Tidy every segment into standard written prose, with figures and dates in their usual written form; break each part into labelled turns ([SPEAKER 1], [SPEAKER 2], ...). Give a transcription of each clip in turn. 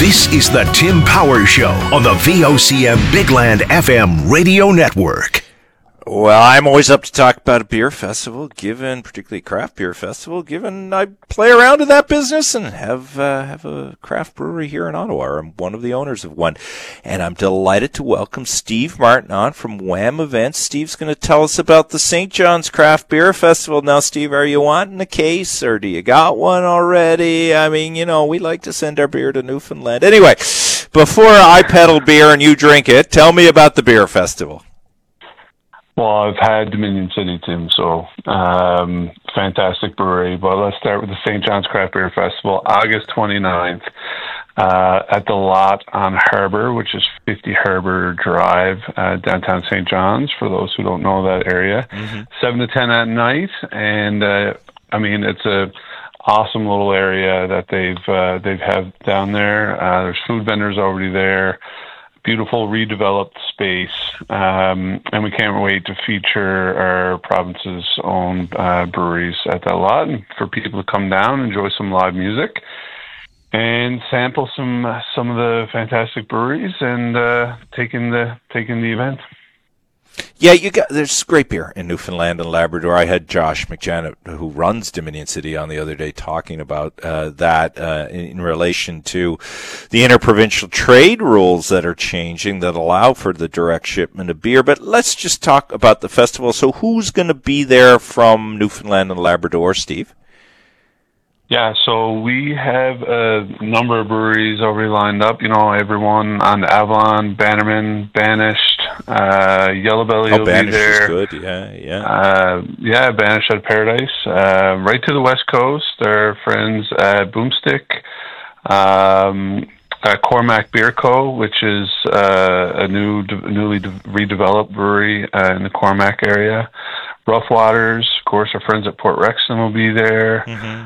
[SPEAKER 1] This is the Tim Power Show on the VOCM Big Land FM radio network.
[SPEAKER 2] Well, I'm always up to talk about a beer festival, particularly craft beer festival, given I play around in that business and have a craft brewery here in Ottawa. I'm one of the owners of one. And I'm delighted to welcome Steve Martin on from Wham Events. Steve's going to tell us about the St. John's Craft Beer Festival. Now, Steve, are you wanting a case or do you got one already? I mean, we like to send our beer to Newfoundland. Anyway, before I peddle beer and you drink it, tell me about the beer festival.
[SPEAKER 3] Well, I've had Dominion City, Tim, so fantastic brewery. But let's start with the St. John's Craft Beer Festival, August 29th, at the Lot on Harbour, which is 50 Harbour Drive, downtown St. John's, for those who don't know that area. 7 to 10 at night, and it's a awesome little area that they've have down there. There's food vendors already there. Beautiful redeveloped space, and we can't wait to feature our province's own breweries at that lot, and for people to come down, enjoy some live music, and sample some of the fantastic breweries, and taking the event.
[SPEAKER 2] Yeah, there's great beer in Newfoundland and Labrador. I had Josh McJanet, who runs Dominion City, on the other day talking about that in relation to the interprovincial trade rules that are changing that allow for the direct shipment of beer. But let's just talk about the festival. So who's going to be there from Newfoundland and Labrador, Steve?
[SPEAKER 3] Yeah, so we have a number of breweries already lined up. Everyone on Avalon, Bannerman, Banished, Yellow Belly will be there.
[SPEAKER 2] Is good, yeah.
[SPEAKER 3] Banished at Paradise. Right to the West Coast, our friends at Boomstick, Cormac Beer Co., which is a newly redeveloped brewery in the Cormac area. Rough Waters, of course, our friends at Port Rexton will be there.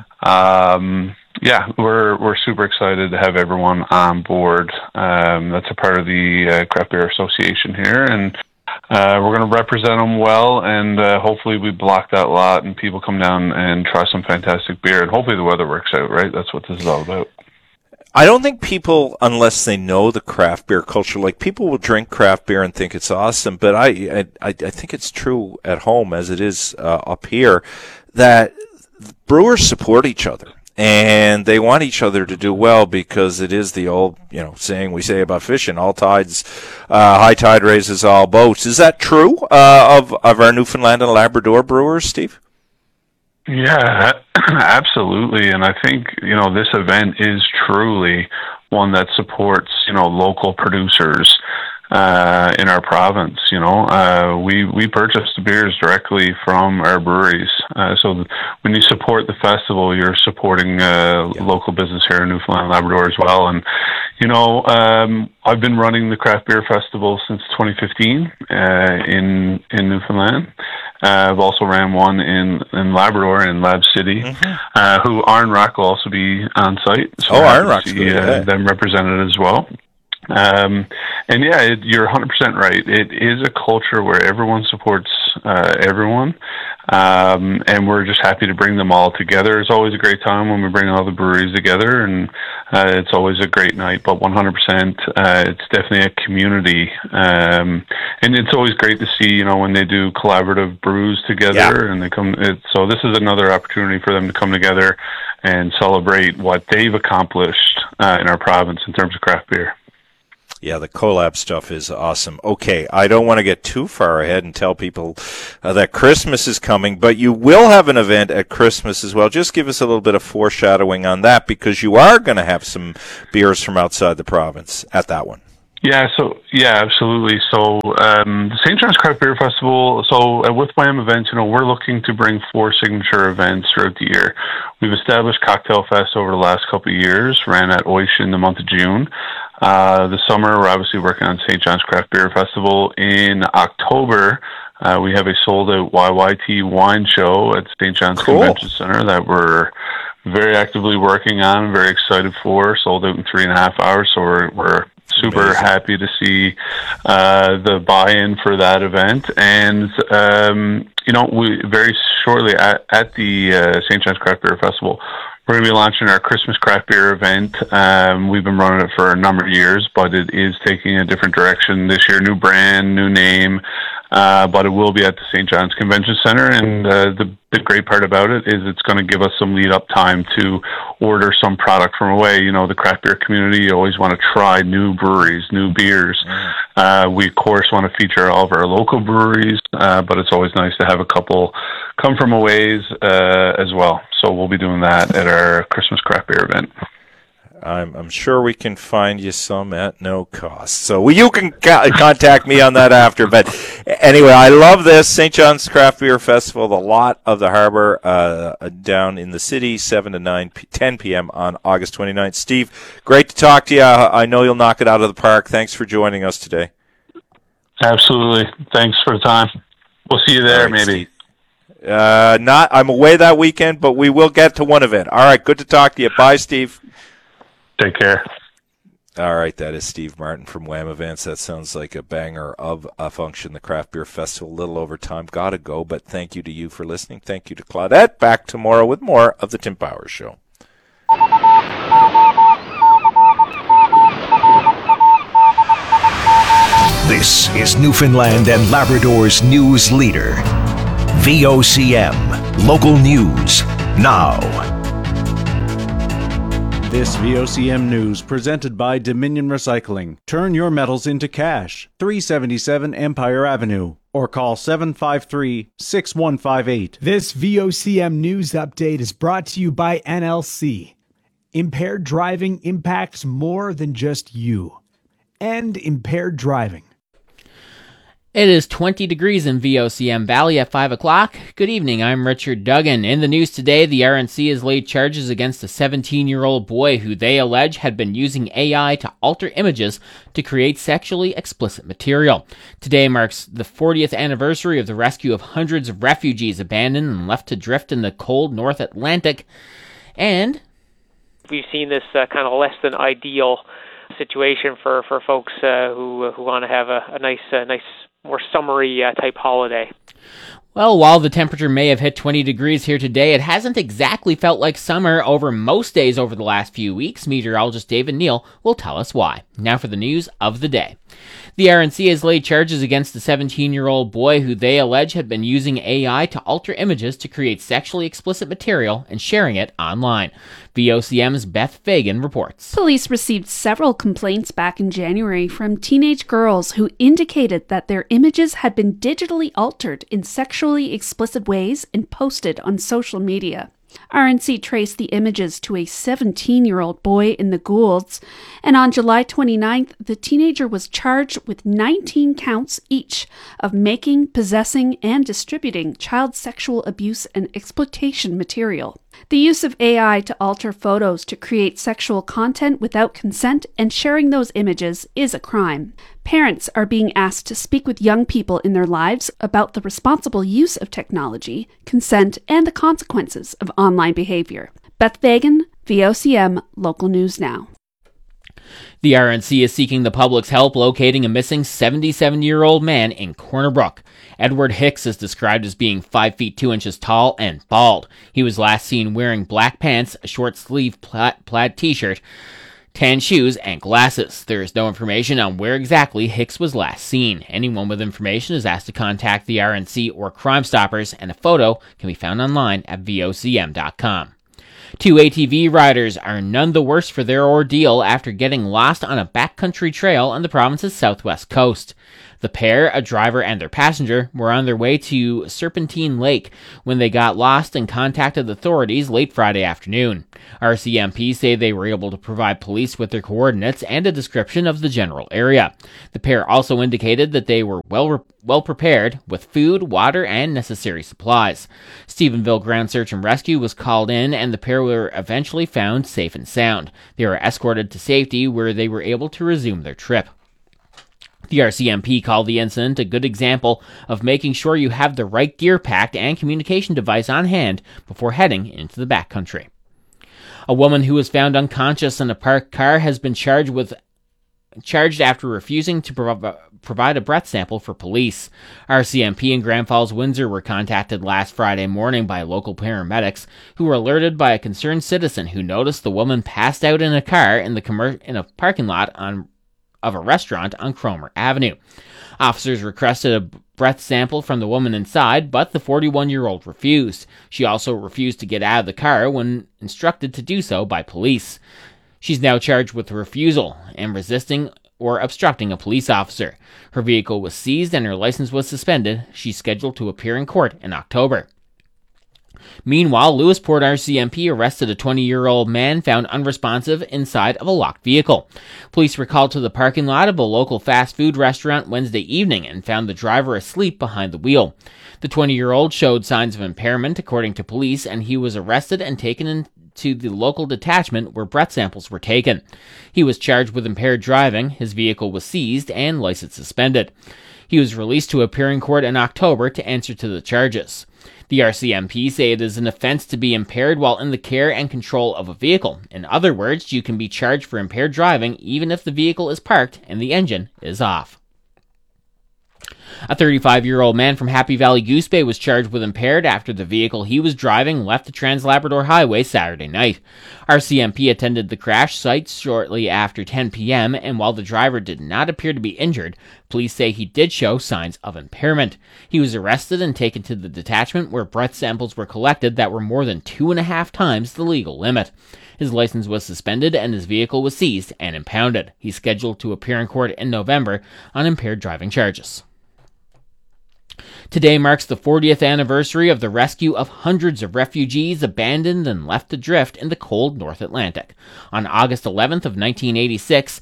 [SPEAKER 3] We're super excited to have everyone on board. That's a part of the Craft Beer Association here, and we're going to represent them well, and hopefully we block that lot and people come down and try some fantastic beer, and hopefully the weather works out, right? That's what this is all about.
[SPEAKER 2] I don't think people, unless they know the craft beer culture, like people will drink craft beer and think it's awesome, but I think it's true at home as it is up here, that brewers support each other and they want each other to do well, because it is the old, saying we say about fishing, all tides, high tide raises all boats. Is that true of our Newfoundland and Labrador brewers, Steve?
[SPEAKER 3] Yeah, absolutely. And I think, this event is truly one that supports, local producers in our province. We purchase the beers directly from our breweries. So when you support the festival, you're supporting local business here in Newfoundland and Labrador as well. And, I've been running the Craft Beer Festival since 2015 in Newfoundland. I've also ran one in Labrador, in Lab City, who Arn Rock will also be on site. So
[SPEAKER 2] Arn Rock's
[SPEAKER 3] them represented as well. You're 100% right. It is a culture where everyone supports everyone, and we're just happy to bring them all together. It's always a great time when we bring all the breweries together, and it's always a great night. But 100%, it's definitely a community, and it's always great to see, when they do collaborative brews together, and they come. So this is another opportunity for them to come together and celebrate what they've accomplished in our province in terms of craft beer.
[SPEAKER 2] Yeah, the collab stuff is awesome. Okay, I don't want to get too far ahead and tell people that Christmas is coming, but you will have an event at Christmas as well. Just give us a little bit of foreshadowing on that, because you are going to have some beers from outside the province at that one.
[SPEAKER 3] Yeah, absolutely. So the St. John's Craft Beer Festival, with Wham Events, we're looking to bring 4 signature events throughout the year. We've established Cocktail Fest over the last couple of years, ran at Oish in the month of June. This summer, we're obviously working on St. John's Craft Beer Festival. In October, we have a sold-out YYT wine show at St. John's Convention Center that we're very actively working on, very excited for. Sold out in 3.5 hours, so we're super happy to see the buy-in for that event. And we very shortly at the St. John's Craft Beer Festival, We're going to be launching our Christmas craft beer event. We've been running it for a number of years, but it is taking a different direction this year. New brand, new name, but it will be at the St. John's Convention Center. And the great part about it is it's going to give us some lead-up time to order some product from away. You know, the craft beer community, you always want to try new breweries, new beers. We, of course, want to feature all of our local breweries, but it's always nice to have a couple come from a ways as well. So we'll be doing that at our Christmas craft beer event.
[SPEAKER 2] I'm sure we can find you some at no cost. So you can contact me on that after. But anyway, I love this. St. John's Craft Beer Festival, the lot of the harbor down in the city, 7 to 10 p.m. on August 29th. Steve, great to talk to you. I know you'll knock it out of the park. Thanks for joining us today.
[SPEAKER 3] Absolutely. Thanks for the time. We'll see you there, right, maybe.
[SPEAKER 2] Steve. I'm away that weekend, but we will get to one event. All right, good to talk to you. Bye, Steve.
[SPEAKER 3] Take care.
[SPEAKER 2] All right, that is Steve Martin from Wham Events. That sounds like a banger of a function, the Craft Beer Festival. A little over time. Gotta go, but thank you to you for listening. Thank you to Claudette. Back tomorrow with more of the Tim Powers Show.
[SPEAKER 1] This is Newfoundland and Labrador's news leader. VOCM. Local news now.
[SPEAKER 4] This VOCM news presented by Dominion Recycling. Turn your metals into cash. 377 Empire Avenue. Or call 753-6158.
[SPEAKER 5] This VOCM news update is brought to you by NLC. Impaired driving impacts more than just you. End impaired driving.
[SPEAKER 6] It is 20 degrees in VOCM Valley at 5 o'clock. Good evening, I'm Richard Duggan. In the news today, the RNC has laid charges against a 17-year-old boy who they allege had been using AI to alter images to create sexually explicit material. Today marks the 40th anniversary of the rescue of hundreds of refugees abandoned and left to drift in the cold North Atlantic. And
[SPEAKER 7] we've seen this kind of less than ideal situation for folks who want to have a nice more summery type holiday.
[SPEAKER 6] Well, while the temperature may have hit 20 degrees here today, it hasn't exactly felt like summer over most days over the last few weeks. Meteorologist David Neal will tell us why. Now for the news of the day. The RNC has laid charges against the 17-year-old boy who they allege had been using AI to alter images to create sexually explicit material and sharing it online. VOCM's Beth Fagan reports.
[SPEAKER 8] Police received several complaints back in January from teenage girls who indicated that their images had been digitally altered in sexually explicit ways and posted on social media. RNC traced the images to a 17-year-old boy in the Goulds, and on July 29th, the teenager was charged with 19 counts each of making, possessing, and distributing child sexual abuse and exploitation material. The use of AI to alter photos to create sexual content without consent and sharing those images is a crime. Parents are being asked to speak with young people in their lives about the responsible use of technology, consent, and the consequences of online behavior. Beth Fagan, VOCM, Local News Now.
[SPEAKER 6] The RNC is seeking the public's help locating a missing 77-year-old man in Corner Brook. Edward Hicks is described as being 5 feet 2 inches tall and bald. He was last seen wearing black pants, a short-sleeved plaid t-shirt, tan shoes, and glasses. There is no information on where exactly Hicks was last seen. Anyone with information is asked to contact the RNC or Crime Stoppers, and a photo can be found online at vocm.com. 2 ATV riders are none the worse for their ordeal after getting lost on a backcountry trail on the province's southwest coast. The pair, a driver and their passenger, were on their way to Serpentine Lake when they got lost and contacted authorities late Friday afternoon. RCMP say they were able to provide police with their coordinates and a description of the general area. The pair also indicated that they were well prepared with food, water, and necessary supplies. Stephenville Ground Search and Rescue was called in, and the pair were eventually found safe and sound. They were escorted to safety where they were able to resume their trip. The RCMP called the incident a good example of making sure you have the right gear packed and communication device on hand before heading into the backcountry. A woman who was found unconscious in a parked car has been charged with charged after refusing to provide a breath sample for police. RCMP in Grand Falls, Windsor were contacted last Friday morning by local paramedics who were alerted by a concerned citizen who noticed the woman passed out in a car in a parking lot of a restaurant on Cromer Avenue. Officers requested a breath sample from the woman inside, but the 41-year-old refused. She also refused to get out of the car when instructed to do so by police. She's now charged with refusal and resisting or obstructing a police officer. Her vehicle was seized and her license was suspended. She's scheduled to appear in court in October. Meanwhile, Lewisport RCMP arrested a 20-year-old man found unresponsive inside of a locked vehicle. Police were called to the parking lot of a local fast food restaurant Wednesday evening and found the driver asleep behind the wheel. The 20-year-old showed signs of impairment, according to police, and he was arrested and taken into the local detachment where breath samples were taken. He was charged with impaired driving, his vehicle was seized, and license suspended. He was released to appear in court in October to answer to the charges. The RCMP say it is an offense to be impaired while in the care and control of a vehicle. In other words, you can be charged for impaired driving even if the vehicle is parked and the engine is off. A 35-year-old man from Happy Valley Goose Bay was charged with impaired after the vehicle he was driving left the Trans-Labrador Highway Saturday night. RCMP attended the crash site shortly after 10 p.m., and while the driver did not appear to be injured, police say he did show signs of impairment. He was arrested and taken to the detachment where breath samples were collected that were more than 2.5 times the legal limit. His license was suspended and his vehicle was seized and impounded. He's scheduled to appear in court in November on impaired driving charges. Today marks the 40th anniversary of the rescue of hundreds of refugees abandoned and left adrift in the cold North Atlantic. On August 11th of 1986,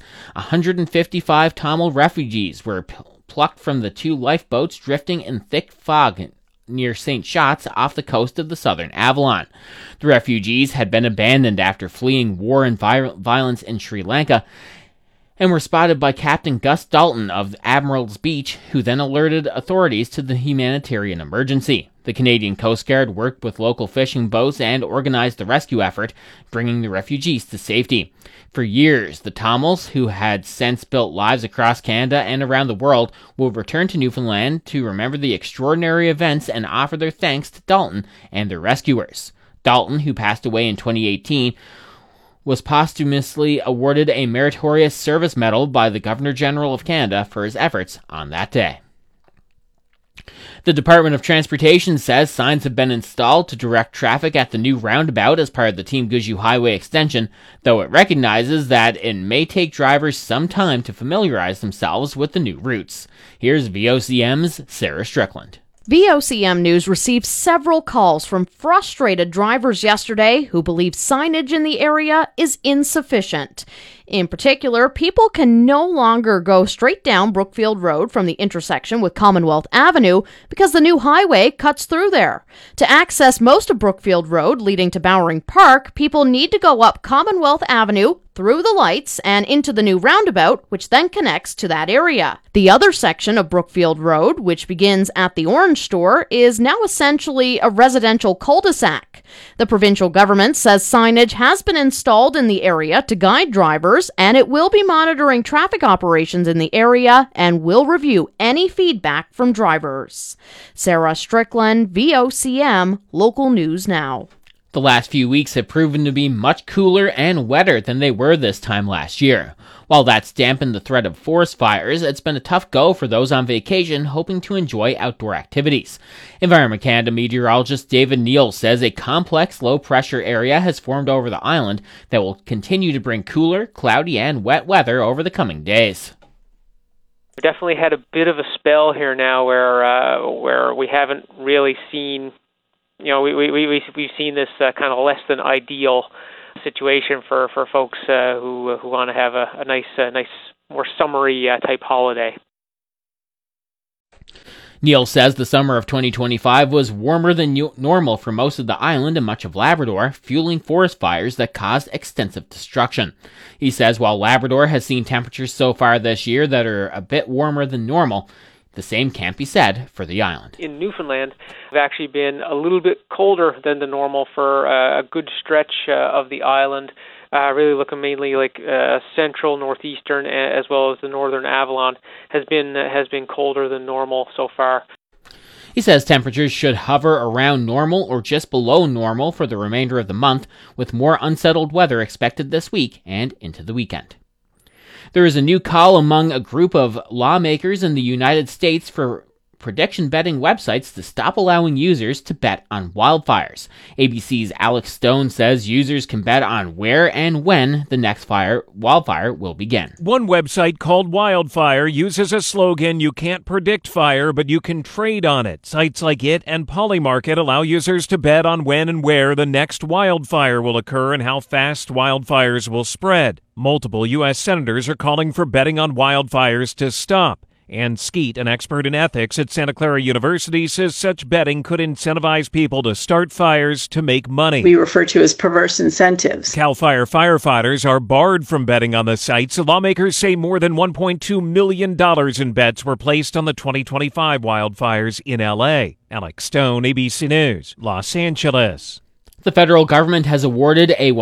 [SPEAKER 6] 155 Tamil refugees were plucked from the 2 lifeboats drifting in thick fog near St. Shots off the coast of the southern Avalon. The refugees had been abandoned after fleeing war and violence in Sri Lanka, and were spotted by Captain Gus Dalton of Admiral's Beach, who then alerted authorities to the humanitarian emergency. The Canadian Coast Guard worked with local fishing boats and organized the rescue effort, bringing the refugees to safety. For years, the Tamils, who had since built lives across Canada and around the world, will return to Newfoundland to remember the extraordinary events and offer their thanks to Dalton and their rescuers. Dalton, who passed away in 2018, was posthumously awarded a Meritorious Service Medal by the Governor-General of Canada for his efforts on that day. The Department of Transportation says signs have been installed to direct traffic at the new roundabout as part of the Team Gushue Highway extension, though it recognizes that it may take drivers some time to familiarize themselves with the new routes. Here's VOCM's Sarah Strickland.
[SPEAKER 9] VOCM News received several calls from frustrated drivers yesterday who believe signage in the area is insufficient. In particular, people can no longer go straight down Brookfield Road from the intersection with Commonwealth Avenue because the new highway cuts through there. To access most of Brookfield Road leading to Bowering Park, people need to go up Commonwealth Avenue, through the lights, and into the new roundabout, which then connects to that area. The other section of Brookfield Road, which begins at the Orange Store, is now essentially a residential cul-de-sac. The provincial government says signage has been installed in the area to guide drivers, and it will be monitoring traffic operations in the area and will review any feedback from drivers. Sarah Strickland, VOCM, Local News Now.
[SPEAKER 6] The last few weeks have proven to be much cooler and wetter than they were this time last year. While that's dampened the threat of forest fires, it's been a tough go for those on vacation hoping to enjoy outdoor activities. Environment Canada meteorologist David Neal says a complex low-pressure area has formed over the island that will continue to bring cooler, cloudy, and wet weather over the coming days.
[SPEAKER 7] We definitely had a bit of a spell here now where we haven't really seen. We've seen this kind of less than ideal situation for folks who want to have a nice, more summery type holiday.
[SPEAKER 6] Neil says the summer of 2025 was warmer than normal for most of the island and much of Labrador, fueling forest fires that caused extensive destruction. He says while Labrador has seen temperatures so far this year that are a bit warmer than normal, the same can't be said for the island.
[SPEAKER 7] In Newfoundland, it's actually been a little bit colder than the normal for a good stretch of the island. really looking mainly like central, northeastern, as well as the northern Avalon, has been colder than normal so far.
[SPEAKER 6] He says temperatures should hover around normal or just below normal for the remainder of the month, with more unsettled weather expected this week and into the weekend. There is a new call among a group of lawmakers in the United States for prediction betting websites to stop allowing users to bet on wildfires. ABC's Alex Stone says users can bet on where and when the next wildfire will begin.
[SPEAKER 10] One website called Wildfire uses a slogan, "You can't predict fire, but you can trade on it." Sites like it and Polymarket allow users to bet on when and where the next wildfire will occur and how fast wildfires will spread. Multiple U.S. senators are calling for betting on wildfires to stop. Ann Skeet, an expert in ethics at Santa Clara University, says such betting could incentivize people to start fires to make money.
[SPEAKER 11] We refer to as perverse incentives.
[SPEAKER 10] CAL FIRE firefighters are barred from betting on the sites. Lawmakers say more than $1.2 million in bets were placed on the 2025 wildfires in L.A. Alex Stone, ABC News, Los Angeles.
[SPEAKER 6] The federal government has awarded a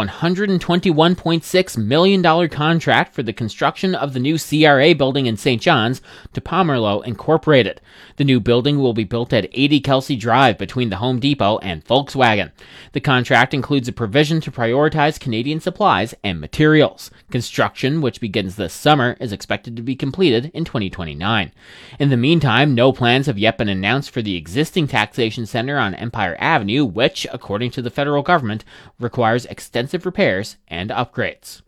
[SPEAKER 6] $121.6 million contract for the construction of the new CRA building in St. John's to Pomerleau Incorporated. The new building will be built at 80 Kelsey Drive between the Home Depot and Volkswagen. The contract includes a provision to prioritize Canadian supplies and materials. Construction, which begins this summer, is expected to be completed in 2029. In the meantime, no plans have yet been announced for the existing taxation center on Empire Avenue, which, according to the federal government, requires extensive repairs and upgrades.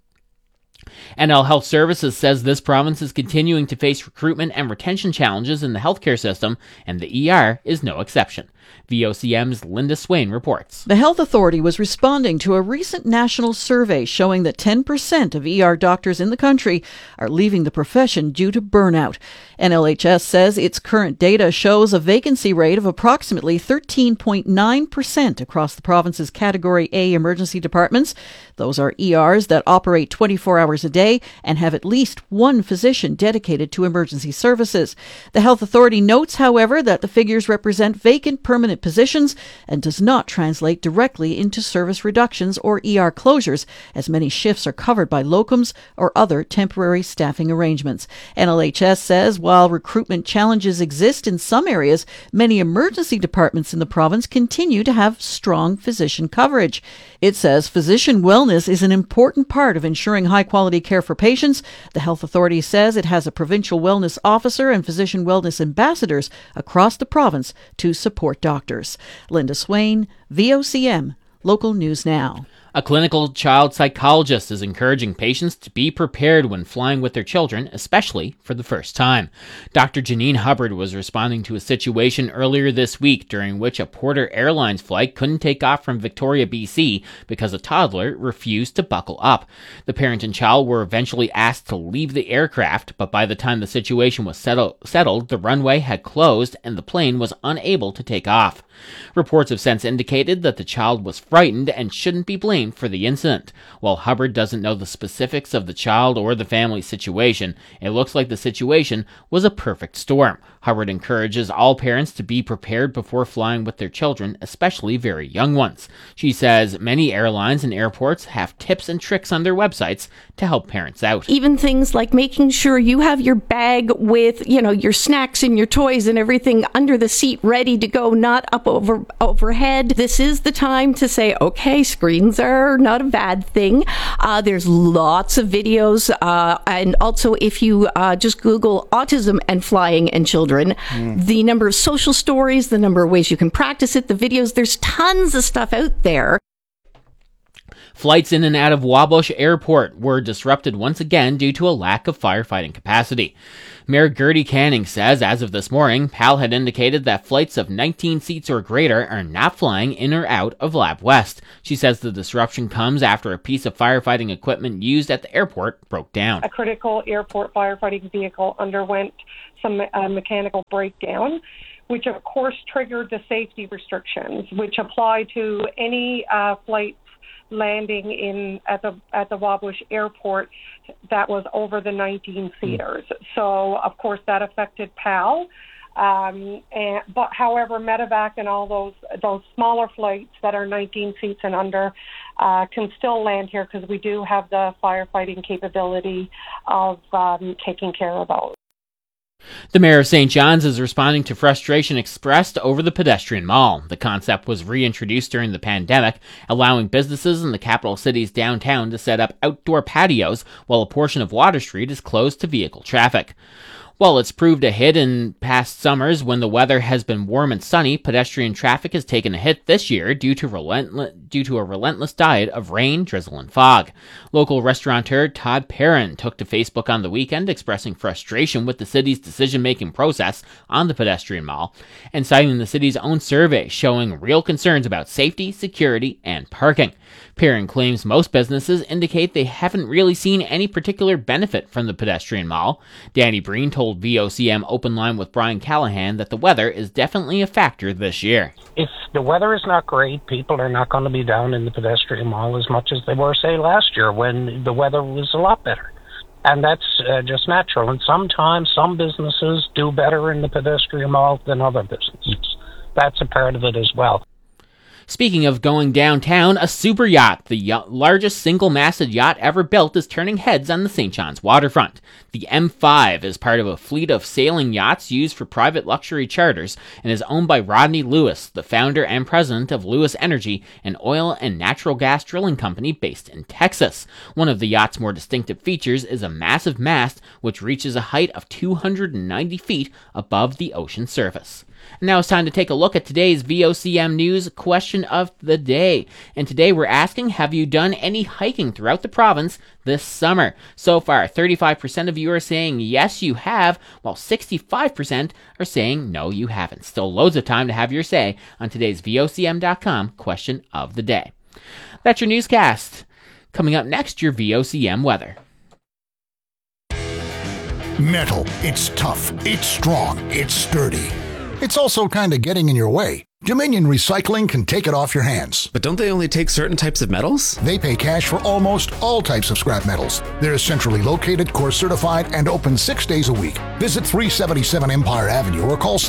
[SPEAKER 6] NL Health Services says this province is continuing to face recruitment and retention challenges in the healthcare system, and the ER is no exception. VOCM's Linda Swain reports.
[SPEAKER 12] The health authority was responding to a recent national survey showing that 10% of ER doctors in the country are leaving the profession due to burnout. NLHS says its current data shows a vacancy rate of approximately 13.9% across the province's Category A emergency departments. Those are ERs that operate 24 hours a day and have at least one physician dedicated to emergency services. The health authority notes, however, that the figures represent vacant permanent positions and does not translate directly into service reductions or ER closures, as many shifts are covered by locums or other temporary staffing arrangements. NLHS says while recruitment challenges exist in some areas, many emergency departments in the province continue to have strong physician coverage. It says physician wellness is an important part of ensuring high-quality care for patients. The health authority says it has a provincial wellness officer and physician wellness ambassadors across the province to support doctors. Linda Swain, VOCM, Local News Now.
[SPEAKER 6] A clinical child psychologist is encouraging patients to be prepared when flying with their children, especially for the first time. Dr. Janine Hubbard was responding to a situation earlier this week during which a Porter Airlines flight couldn't take off from Victoria, BC because a toddler refused to buckle up. The parent and child were eventually asked to leave the aircraft, but by the time the situation was settled, the runway had closed and the plane was unable to take off. Reports have since indicated that the child was frightened and shouldn't be blamed for the incident. While Hubbard doesn't know the specifics of the child or the family's situation, it looks like the situation was a perfect storm. Hubbard encourages all parents to be prepared before flying with their children, especially very young ones. She says many airlines and airports have tips and tricks on their websites to help parents out.
[SPEAKER 13] Even things like making sure you have your bag with, your snacks and your toys and everything under the seat ready to go, not up overhead. This is the time to say, okay, screens are not a bad thing. There's lots of videos. And also if you just Google autism and flying and children, the number of social stories, the number of ways you can practice it, the videos, there's tons of stuff out there.
[SPEAKER 6] Flights in and out of Wabush Airport were disrupted once again due to a lack of firefighting capacity. Mayor Gertie Canning says as of this morning, PAL had indicated that flights of 19 seats or greater are not flying in or out of Lab West. She says the disruption comes after a piece of firefighting equipment used at the airport broke down.
[SPEAKER 14] A critical airport firefighting vehicle underwent some mechanical breakdown, which of course triggered the safety restrictions, which apply to any flights landing at the Wabush Airport that was over the 19 seaters. So of course that affected PAL. But however, medevac and all those smaller flights that are 19 seats and under can still land here because we do have the firefighting capability of taking care of those.
[SPEAKER 6] The mayor of St. John's is responding to frustration expressed over the pedestrian mall. The concept was reintroduced during the pandemic, allowing businesses in the capital city's downtown to set up outdoor patios while a portion of Water Street is closed to vehicle traffic. While it's proved a hit in past summers when the weather has been warm and sunny, pedestrian traffic has taken a hit this year due to a relentless diet of rain, drizzle, and fog. Local restaurateur Todd Perrin took to Facebook on the weekend expressing frustration with the city's decision-making process on the pedestrian mall and citing the city's own survey showing real concerns about safety, security, and parking. Perrin claims most businesses indicate they haven't really seen any particular benefit from the pedestrian mall. Danny Breen told VOCM Open Line with Brian Callahan that the weather is definitely a factor this year.
[SPEAKER 15] If the weather is not great, people are not going to be down in the pedestrian mall as much as they were, say, last year when the weather was a lot better. And that's just natural. And sometimes some businesses do better in the pedestrian mall than other businesses. That's a part of it as well.
[SPEAKER 6] Speaking of going downtown, a super yacht, the largest single-masted yacht ever built, is turning heads on the St. John's waterfront. The M5 is part of a fleet of sailing yachts used for private luxury charters and is owned by Rodney Lewis, the founder and president of Lewis Energy, an oil and natural gas drilling company based in Texas. One of the yacht's more distinctive features is a massive mast which reaches a height of 290 feet above the ocean surface. And now it's time to take a look at today's VOCM News question of the day. And today we're asking, have you done any hiking throughout the province this summer? So far, 35% of you are saying yes, you have, while 65% are saying no, you haven't. Still loads of time to have your say on today's VOCM.com question of the day. That's your newscast. Coming up next, your VOCM weather.
[SPEAKER 16] Metal. It's tough. It's strong. It's sturdy. It's also kind of getting in your way. Dominion Recycling can take it off your hands.
[SPEAKER 17] But don't they only take certain types of metals?
[SPEAKER 16] They pay cash for almost all types of scrap metals. They're centrally located, core certified, and open 6 days a week. Visit 377 Empire Avenue or call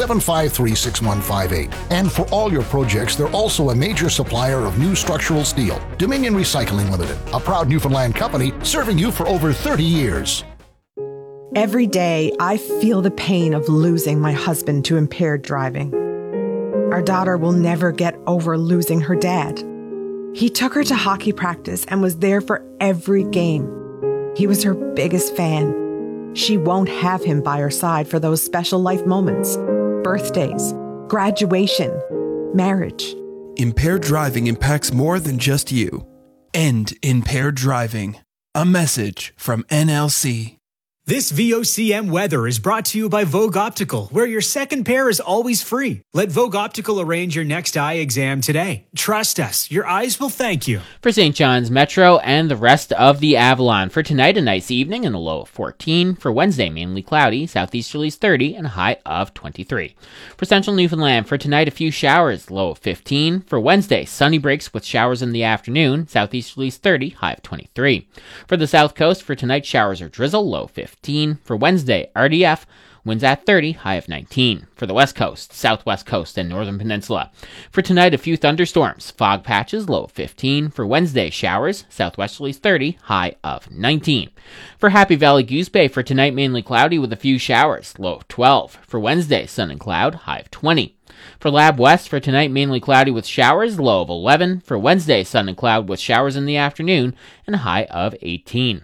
[SPEAKER 16] 753-6158. And for all your projects, they're also a major supplier of new structural steel. Dominion Recycling Limited, a proud Newfoundland company serving you for over 30 years.
[SPEAKER 18] Every day, I feel the pain of losing my husband to impaired driving. Our daughter will never get over losing her dad. He took her to hockey practice and was there for every game. He was her biggest fan. She won't have him by her side for those special life moments, birthdays, graduation, marriage.
[SPEAKER 19] Impaired driving impacts more than just you. End impaired driving. A message from NLC.
[SPEAKER 5] This VOCM weather is brought to you by Vogue Optical, where your second pair is always free. Let Vogue Optical arrange your next eye exam today. Trust us, your eyes will thank you.
[SPEAKER 6] For St. John's Metro and the rest of the Avalon, for tonight a nice evening and a low of 14. For Wednesday, mainly cloudy, southeasterlies 30 and a high of 23. For Central Newfoundland, for tonight a few showers, low of 15. For Wednesday, sunny breaks with showers in the afternoon, southeasterlies 30, high of 23. For the South Coast, for tonight showers or drizzle, low 15. For Wednesday, RDF, winds at 30, high of 19. For the West Coast, Southwest Coast, and Northern Peninsula. For tonight, a few thunderstorms, fog patches, low of 15. For Wednesday, showers, southwesterlies 30, high of 19. For Happy Valley Goose Bay, for tonight, mainly cloudy with a few showers, low of 12. For Wednesday, sun and cloud, high of 20. For Lab West, for tonight, mainly cloudy with showers, low of 11. For Wednesday, sun and cloud with showers in the afternoon, and a high of 18.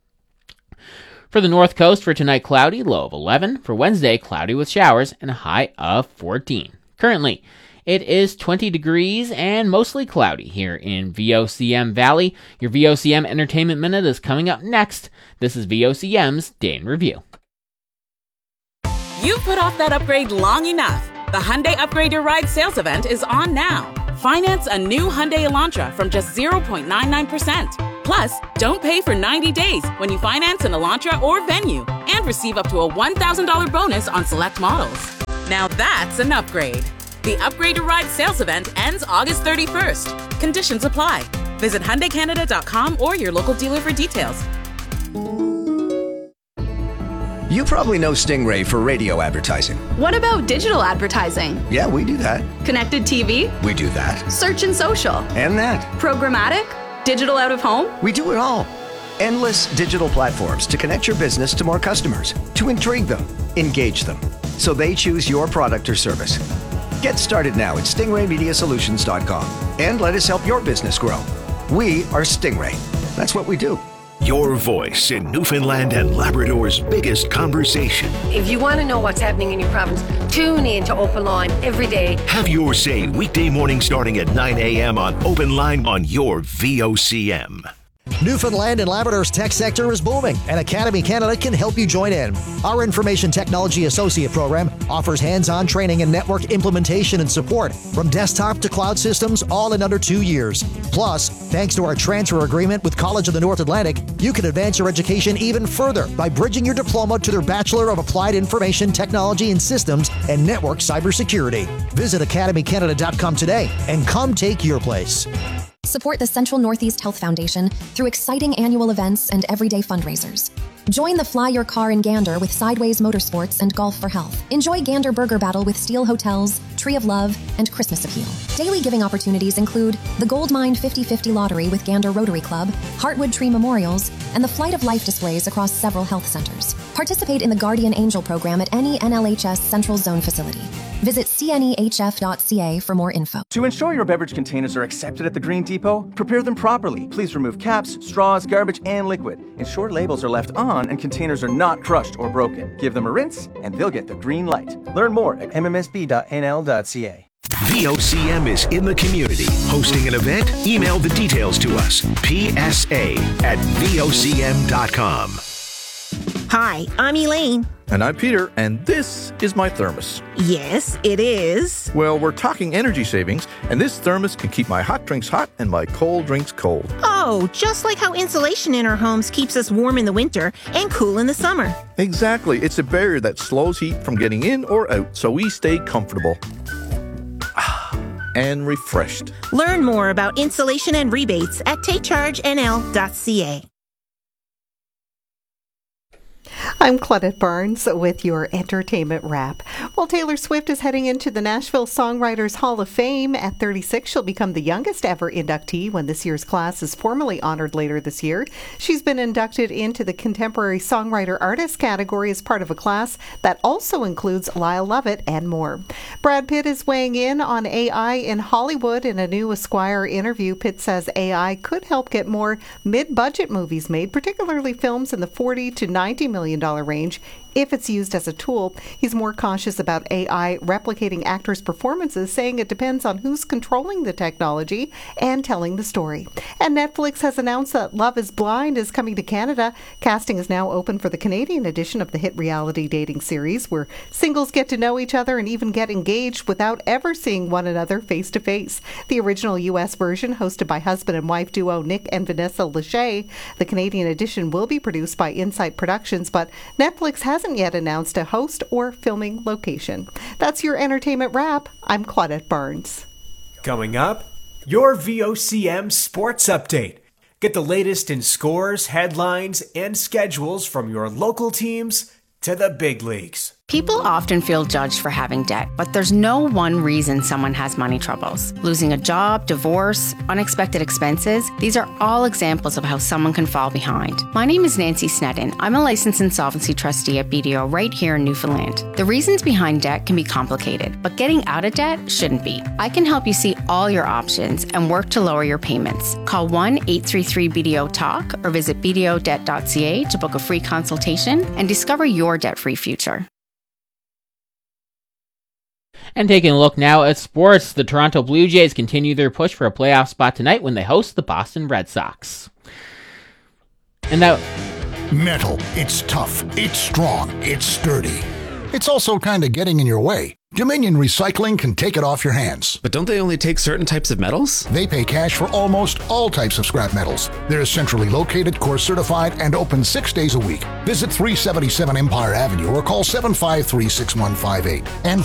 [SPEAKER 6] For the North Coast, for tonight, cloudy, low of 11. For Wednesday, cloudy with showers and a high of 14. Currently, it is 20 degrees and mostly cloudy here in VOCM Valley. Your VOCM Entertainment Minute is coming up next. This is VOCM's Day in Review.
[SPEAKER 20] You've put off that upgrade long enough. The Hyundai Upgrade Your Ride sales event is on now. Finance a new Hyundai Elantra from just 0.99%. Plus, don't pay for 90 days when you finance an Elantra or Venue and receive up to a $1,000 bonus on select models. Now that's an upgrade. The Upgrade Your Ride sales event ends August 31st. Conditions apply. Visit HyundaiCanada.com or your local dealer for details.
[SPEAKER 21] You probably know Stingray for radio advertising.
[SPEAKER 22] What about digital advertising?
[SPEAKER 21] Yeah, we do that.
[SPEAKER 22] Connected TV?
[SPEAKER 21] We do that.
[SPEAKER 22] Search and social?
[SPEAKER 21] And that.
[SPEAKER 22] Programmatic? Digital out of home?
[SPEAKER 21] We do it all. Endless digital platforms to connect your business to more customers, to intrigue them, engage them, so they choose your product or service. Get started now at stingraymediasolutions.com and let us help your business grow. We are Stingray. That's what we do.
[SPEAKER 1] Your voice in Newfoundland and Labrador's biggest conversation.
[SPEAKER 23] If you want to know what's happening in your province, tune in to Open Line every day.
[SPEAKER 1] Have your say weekday morning starting at 9 a.m. on Open Line on your VOCM.
[SPEAKER 24] Newfoundland and Labrador's tech sector is booming, and Academy Canada can help you join in. Our Information Technology Associate Program offers hands-on training and network implementation and support from desktop to cloud systems, all in under 2 years. Plus, thanks to our transfer agreement with College of the North Atlantic, you can advance your education even further by bridging your diploma to their Bachelor of Applied Information Technology and Systems and Network Cybersecurity. Visit academycanada.com today and come take your place.
[SPEAKER 25] Support the Central Northeast Health Foundation through exciting annual events and everyday fundraisers. Join the Fly Your Car in Gander with Sideways Motorsports and Golf for Health. Enjoy Gander Burger Battle with Steel Hotels, Tree of Love, and Christmas Appeal. Daily giving opportunities include the Gold Mine 50/50 Lottery with Gander Rotary Club, Heartwood Tree Memorials, and the Flight of Life displays across several health centers. Participate in the Guardian Angel program at any NLHS Central Zone facility. Visit cnehf.ca for more info.
[SPEAKER 26] To ensure your beverage containers are accepted at the Green Depot, prepare them properly. Please remove caps, straws, garbage, and liquid. Ensure labels are left on and containers are not crushed or broken. Give them a rinse, and they'll get the green light. Learn more at mmsb.nl.ca.
[SPEAKER 1] VOCM is in the community. Hosting an event? Email the details to us. PSA@VOCM.com.
[SPEAKER 27] Hi, I'm Elaine.
[SPEAKER 28] And I'm Peter, and this is my thermos.
[SPEAKER 27] Yes, it is.
[SPEAKER 28] Well, we're talking energy savings, and this thermos can keep my hot drinks hot and my cold drinks cold.
[SPEAKER 27] Oh, just like how insulation in our homes keeps us warm in the winter and cool in the summer.
[SPEAKER 28] Exactly. It's a barrier that slows heat from getting in or out, so we stay comfortable and refreshed.
[SPEAKER 27] Learn more about insulation and rebates at takechargenl.ca.
[SPEAKER 29] I'm Claudette Barnes with your entertainment wrap. Well, Taylor Swift is heading into the Nashville Songwriters Hall of Fame. At 36, she'll become the youngest ever inductee when this year's class is formally honored later this year. She's been inducted into the Contemporary Songwriter Artist category as part of a class that also includes Lyle Lovett and more. Brad Pitt is weighing in on AI in Hollywood. In a new Esquire interview, Pitt says AI could help get more mid-budget movies made, particularly films in the $40 to $90 million range, if it's used as a tool. He's more cautious about AI replicating actors' performances, saying it depends on who's controlling the technology and telling the story. And Netflix has announced that Love is Blind is coming to Canada. Casting is now open for the Canadian edition of the hit reality dating series, where singles get to know each other and even get engaged without ever seeing one another face to face. The original U.S. version, hosted by husband and wife duo Nick and Vanessa Lachey. The Canadian edition will be produced by Insight Productions, but Netflix hasn't yet announced a host or filming location. That's your entertainment wrap. I'm Claudette Barnes.
[SPEAKER 5] Coming up, your VOCM Sports Update. Get the latest in scores, headlines, and schedules from your local teams to the big leagues.
[SPEAKER 30] People often feel judged for having debt, but there's no one reason someone has money troubles. Losing a job, divorce, unexpected expenses, these are all examples of how someone can fall behind. My name is Nancy Sneddon. I'm a licensed insolvency trustee at BDO right here in Newfoundland. The reasons behind debt can be complicated, but getting out of debt shouldn't be. I can help you see all your options and work to lower your payments. Call 1-833-BDO-TALK or visit bdodebt.ca to book a free consultation and discover your debt-free future.
[SPEAKER 6] And taking a look now at sports, the Toronto Blue Jays continue their push for a playoff spot tonight when they host the Boston Red Sox. And now,
[SPEAKER 16] metal. It's tough. It's strong. It's sturdy. It's also kind of getting in your way. Dominion Recycling can take it off your hands.
[SPEAKER 17] But don't they only take certain types of metals?
[SPEAKER 16] They pay cash for almost all types of scrap metals. They're centrally located, course certified, and open 6 days a week. Visit 377 Empire Avenue or call 753-6158. And